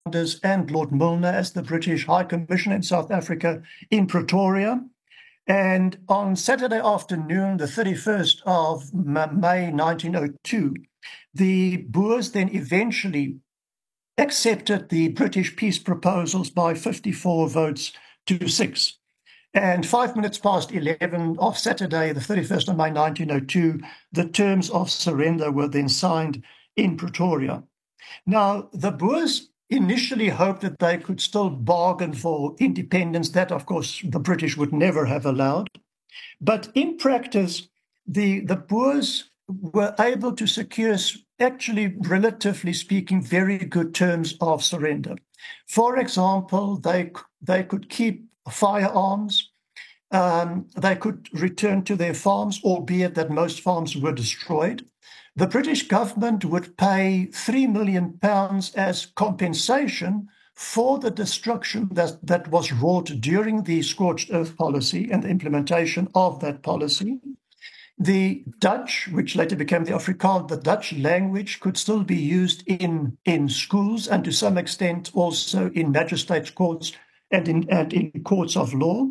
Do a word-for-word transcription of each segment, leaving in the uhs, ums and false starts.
and Lord Milner as the British High Commissioner in South Africa in Pretoria. And on Saturday afternoon, the thirty-first of May nineteen oh two, the Boers then eventually accepted the British peace proposals by fifty-four votes to six. And five minutes past eleven of Saturday, the thirty-first of May nineteen oh two, the terms of surrender were then signed in Pretoria. Now, the Boers initially hoped that they could still bargain for independence. That, of course, the British would never have allowed. But in practice, the, the Boers were able to secure, actually, relatively speaking, very good terms of surrender. For example, they, they could keep firearms. Um, they could return to their farms, albeit that most farms were destroyed. The British government would pay three million pounds as compensation for the destruction that, that was wrought during the scorched earth policy and the implementation of that policy. The Dutch, which later became the Afrikaans, the Dutch language could still be used in, in schools and to some extent also in magistrates' courts and in, and in courts of law.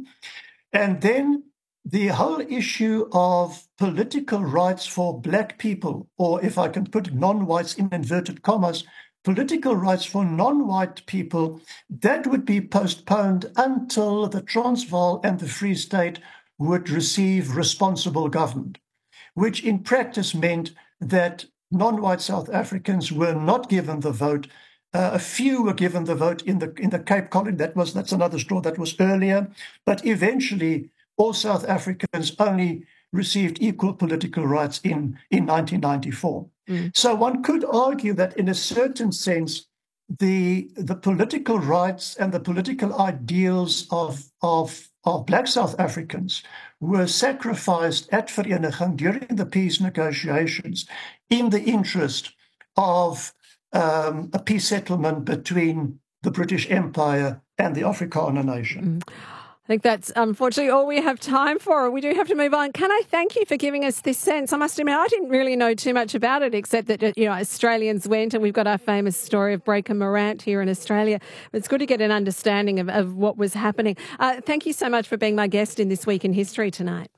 And then the whole issue of political rights for Black people, or if I can put non-whites in inverted commas, political rights for non-white people, that would be postponed until the Transvaal and the Free State would receive responsible government, which in practice meant that non-white South Africans were not given the vote. Uh, a few were given the vote in the in the Cape Colony. That was that's another straw that was earlier, but eventually all South Africans only received equal political rights in, in nineteen ninety-four. Mm. So one could argue that in a certain sense, the, the political rights and the political ideals of, of, of Black South Africans were sacrificed at Vereniging during the peace negotiations in the interest of um, a peace settlement between the British Empire and the Afrikaner nation. Mm. I think that's unfortunately all we have time for. We do have to move on. Can I thank you for giving us this sense? I must admit, I didn't really know too much about it, except that, you know, Australians went, and we've got our famous story of Breaker Morant here in Australia. But it's good to get an understanding of, of what was happening. Uh, thank you so much for being my guest in This Week in History tonight.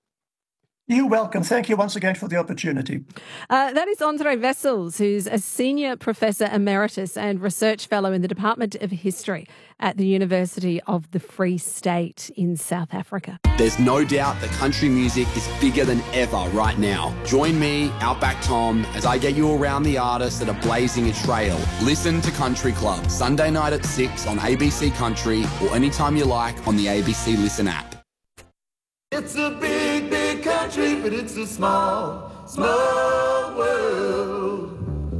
You're welcome. Thank you once again for the opportunity. Uh, that is Andre Wessels, who's a Senior Professor Emeritus and Research Fellow in the Department of History at the University of the Free State in South Africa. There's no doubt that country music is bigger than ever right now. Join me, Outback Tom, as I get you around the artists that are blazing a trail. Listen to Country Club, Sunday night at six on A B C Country or anytime you like on the A B C Listen app. It's a big, big country, but it's a small, small world.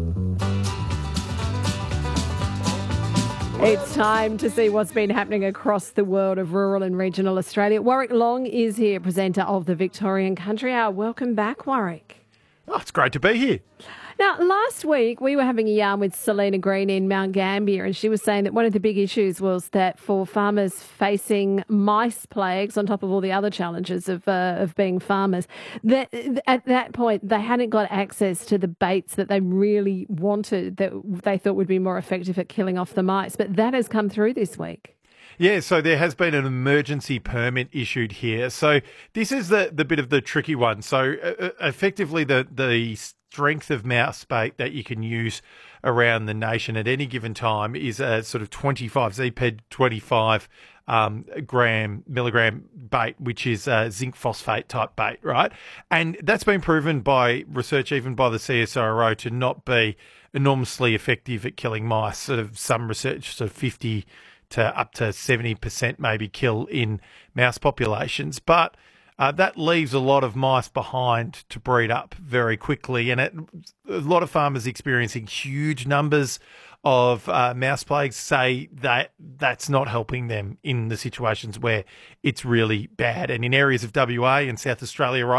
It's time to see what's been happening across the world of rural and regional Australia. Warwick Long is here, presenter of the Victorian Country Hour. Welcome back, Warwick. Oh, it's great to be here. Now, last week we were having a yarn with Selena Green in Mount Gambier, and she was saying that one of the big issues was that for farmers facing mice plagues, on top of all the other challenges of uh, of being farmers, that at that point they hadn't got access to the baits that they really wanted, that they thought would be more effective at killing off the mice. But that has come through this week. Yeah, so there has been an emergency permit issued here. So this is the, the bit of the tricky one. So uh, effectively the the strength of mouse bait that you can use around the nation at any given time is a sort of twenty-five, Z P E D twenty-five um, gram, milligram bait, which is a zinc phosphate type bait, right? And that's been proven by research, even by the C S I R O, to not be enormously effective at killing mice. Sort of some research, sort of fifty to up to seventy percent maybe kill in mouse populations. But uh, that leaves a lot of mice behind to breed up very quickly. And it, a lot of farmers experiencing huge numbers of uh, mouse plagues say that that's not helping them in the situations where it's really bad. And in areas of W A and South Australia right